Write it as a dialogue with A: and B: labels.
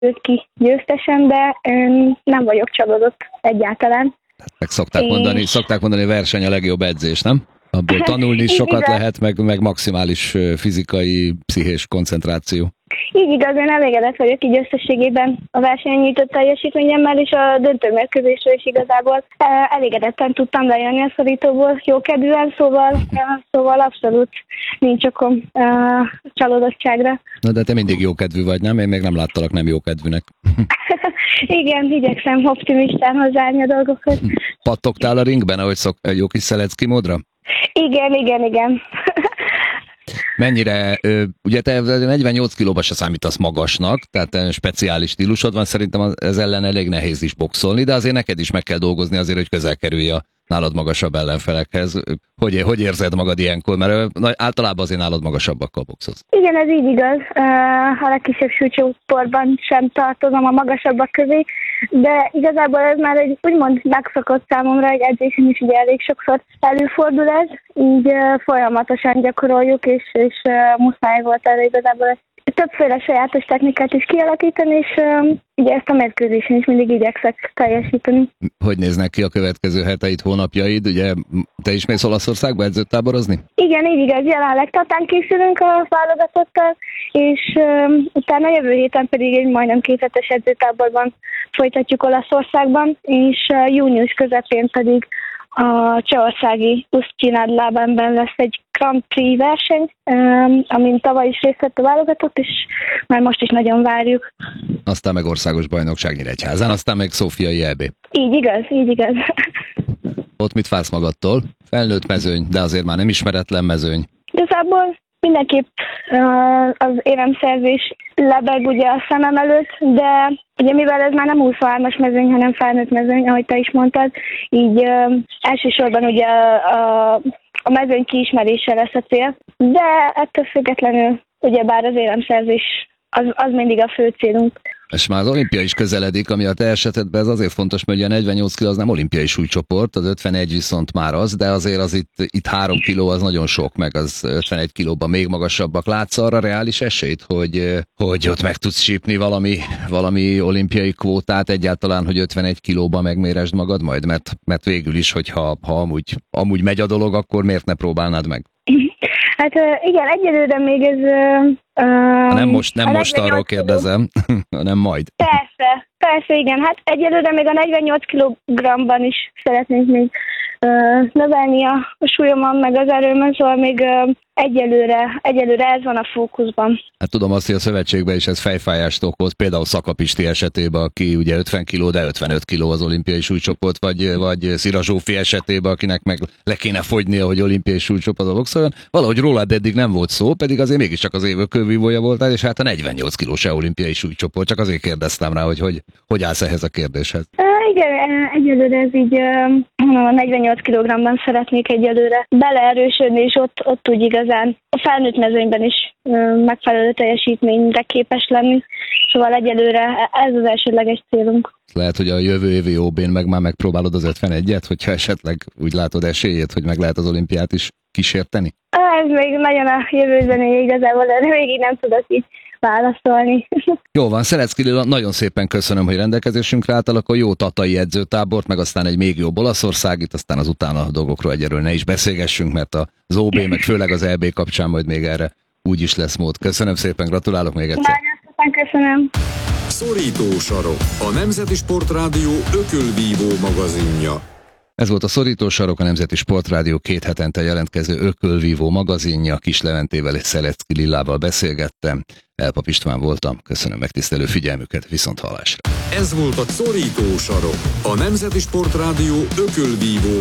A: jött ki győztesen, de nem vagyok csalódott egyáltalán.
B: Meg szokták mondani, verseny a legjobb edzés, nem? Abból tanulni is sokat lehet, meg maximális fizikai, pszichés koncentráció.
A: Így igaz, én elégedett vagyok így összességében a versenyen nyújtott teljesítményemmel, és a döntőmérkőzésről is igazából elégedetten tudtam lejönni a szorítóból jókedvűen, szóval abszolút nincs okom csalódottságra.
B: Na de te mindig jókedvű vagy, nem? Én még nem láttalak nem jókedvűnek.
A: Igen, igyekszem optimistán hozzáállni a dolgokhoz.
B: Pattogtál a ringben, ahogy jó kis Szelecki módra?
A: Igen.
B: Mennyire, ugye te 48 kilóba se számítasz magasnak, tehát speciális stílusod van, szerintem ez ellen elég nehéz is boxolni, de azért neked is meg kell dolgozni azért, hogy közel kerülj a nálad magasabb ellenfelekhez. Hogy érzed magad ilyenkor? Mert általában azért nálad magasabbakkal boxolsz.
A: Igen, ez így igaz. A legkisebb súlycsoportban sem tartozom a magasabbak közé, de igazából ez már egy úgymond megszokott számomra, egy edzésen is ugye elég sokszor előfordul ez, így folyamatosan gyakoroljuk, és muszáj volt erre igazából többféle sajátos technikát is kialakítani, és ugye ezt a mérkőzésen is mindig igyekszek teljesíteni.
B: Hogy néznek ki a következő heteid, hónapjaid? Ugye te is mész Olaszországba edzőtáborozni?
A: Igen, így igaz. Jelenleg Tatán készülünk a válogatottal, és utána jövő héten pedig egy majdnem 2 hetes edzőtáborban folytatjuk Olaszországban, és június közepén pedig a csehországi Usztyinádlábánban lesz egy Grand Prix verseny, amin tavaly is részt vett a válogatott, és már most is nagyon várjuk.
B: Aztán meg országos bajnokság Nyíregyházán, aztán meg Szófiai EB.
A: Így igaz.
B: Ott mit vársz magadtól? Felnőtt mezőny, de azért már nem ismeretlen mezőny.
A: Igazából mindenképp az éremszerzés lebeg ugye a szemem előtt, de ugye mivel ez már nem 23-as mezőny, hanem felnőtt mezőny, ahogy te is mondtad, így elsősorban ugye a mezőny kiismerése lesz a cél, de ettől függetlenül ugyebár az éremszerzés az mindig a fő célunk.
B: És már az olimpia is közeledik, ami a te esetedben ez azért fontos, mert ugye a 48 kg az nem olimpiai súlycsoport, az 51 viszont már az, de azért az itt 3 kiló az nagyon sok, meg az 51 kilóban még magasabbak. Látsz arra reális esélyt, hogy ott meg tudsz sípni valami olimpiai kvótát egyáltalán, hogy 51 kilóban megméresd magad majd? Mert végül is, hogyha amúgy megy a dolog, akkor miért ne próbálnád meg?
A: Hát igen, egyelőre még ez...
B: Nem most arról kérdezem, hanem majd.
A: Persze, igen. Hát egyelőre még a 48 kg-ban is szeretnénk még növelni a súlyomon, meg az erőmön, szóval még egyelőre ez van a fókuszban.
B: Hát tudom azt, hogy a szövetségben is ez fejfájást okoz, például Szaka Pisti esetében, aki ugye 50 kg, de 55 kg az olimpiai súlycsoport, vagy Szira Zsófi esetében, akinek meg le kéne fogynia, hogy olimpiai súlycsoportban boxoljon. Valahogy rólad eddig nem volt szó, pedig azért mégiscsak az évek kővívója voltál, és hát a 48 kg se olimpiai súlycsoport, csak azért kérdeztem rá, hogy állsz ehhez a kérdéshez.
A: Igen, egyelőre ez így a 48 kg-ban szeretnék egyelőre beleerősödni, és ott úgy igazán a felnőtt mezőnyben is megfelelő teljesítményre képes lenni. Szóval egyelőre ez az elsődleges célunk.
B: Lehet, hogy a jövő évi OB-n meg már megpróbálod az 51-et, hogyha esetleg úgy látod esélyét, hogy meg lehet az olimpiát is kísérteni?
A: Ez még nagyon a jövő zenéje igazából, de még így nem tudok így válaszolni.
B: Jó van, Szelecki Lilla, nagyon szépen köszönöm, hogy rendelkezésünkre álltál, akkor jó tatai edzőtábort, meg aztán egy még jobb Olaszországit, aztán az utána dolgokról egyelőre ne is beszélgessünk, mert az OB, meg főleg az EB kapcsán majd még erre úgy is lesz mód. Köszönöm szépen, gratulálok még egyszer.
A: Nagyon szépen köszönöm.
C: Szorító sarok, a Nemzeti Sportrádió ökölvívó magazinja.
B: Ez volt a Szorító sarok, a Nemzeti Sportrádió 2 hetente jelentkező ökölvívó magazinja. Kis Leventével és Szelecki Lillával beszélgettem. Elpap István voltam. Köszönöm megtisztelő figyelmüket, viszonthallásra.
C: Ez volt a Szorító sarok, a Nemzeti Sportrádió ökölvívó